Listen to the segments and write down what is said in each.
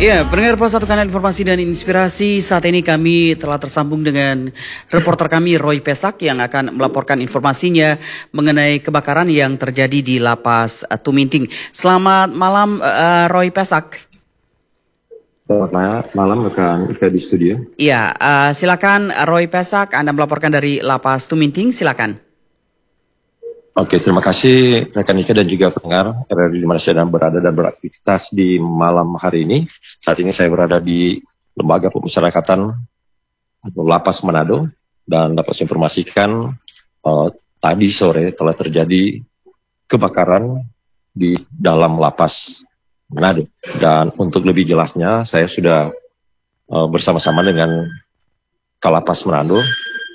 Ya, pendengar Pos Satu Kanal Informasi dan Inspirasi, saat ini kami telah tersambung dengan reporter kami Roy Pesak yang akan melaporkan informasinya mengenai kebakaran yang terjadi di Lapas Tuminting. Selamat malam Roy Pesak. Selamat malam rekan Ika di studio. Iya, silakan Roy Pesak, Anda melaporkan dari Lapas Tuminting, silakan. Oke, terima kasih rekan Ika dan juga pendengar RRI di mana sedang berada dan beraktivitas di malam hari ini. Saat ini saya berada di Lembaga Pemasyarakatan atau Lapas Manado dan dapat saya informasikan tadi sore telah terjadi kebakaran di dalam Lapas Manado. Dan untuk lebih jelasnya saya sudah bersama-sama dengan Kalapas Manado.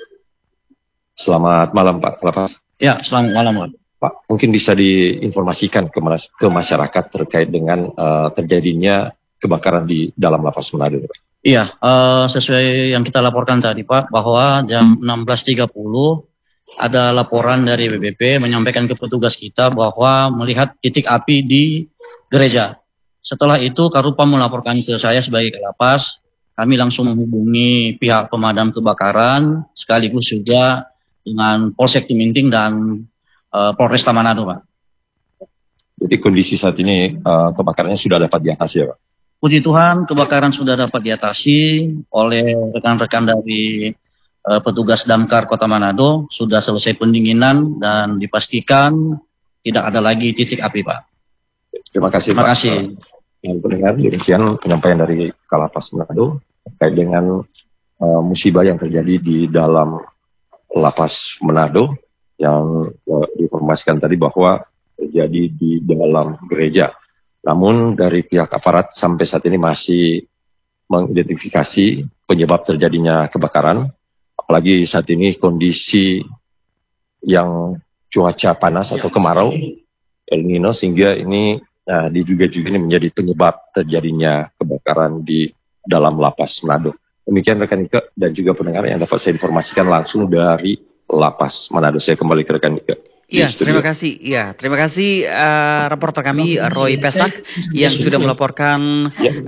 Selamat malam Pak Kalapas. Ya, selamat malam Pak. Pak, mungkin bisa diinformasikan ke masyarakat terkait dengan terjadinya kebakaran di dalam Lapas Manado. Iya, sesuai yang kita laporkan tadi Pak, bahwa jam 16.30 ada laporan dari BPP menyampaikan ke petugas kita bahwa melihat titik api di gereja. Setelah itu Karupam melaporkan ke saya sebagai Kalapas, kami langsung menghubungi pihak pemadam kebakaran, sekaligus juga dengan Polsek Tuminting dan Polresta Manado, Pak. Jadi kondisi saat ini kebakarannya sudah dapat diatasi ya Pak? Puji Tuhan, kebakaran sudah dapat diatasi oleh rekan-rekan dari petugas Damkar Kota Manado, sudah selesai pendinginan dan dipastikan tidak ada lagi titik api, Pak. Terima kasih Terima Pak. kasih. Yang pendengar, demikian penyampaian dari Kalapas Manado terkait dengan musibah yang terjadi di dalam Lapas Manado yang diinformasikan tadi bahwa terjadi di dalam gereja. Namun dari pihak aparat sampai saat ini masih mengidentifikasi penyebab terjadinya kebakaran. Apalagi saat ini kondisi yang cuaca panas atau kemarau El Nino, sehingga ini diduga juga ini menjadi penyebab terjadinya kebakaran di dalam Lapas Manado. Demikian rekan Ika dan juga pendengar yang dapat saya informasikan langsung dari Lapas Manado. Saya kembali ke rekan Ika. Iya, terima kasih. Iya, terima kasih reporter kami Roy Pesak yang sudah melaporkan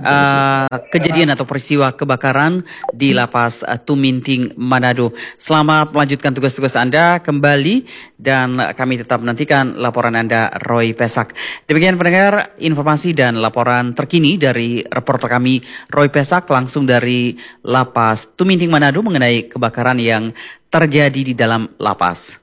kejadian atau peristiwa kebakaran di Lapas Tuminting Manado. Selamat melanjutkan tugas-tugas Anda kembali dan kami tetap menantikan laporan Anda Roy Pesak. Demikian pendengar informasi dan laporan terkini dari reporter kami Roy Pesak langsung dari Lapas Tuminting Manado mengenai kebakaran yang terjadi di dalam lapas.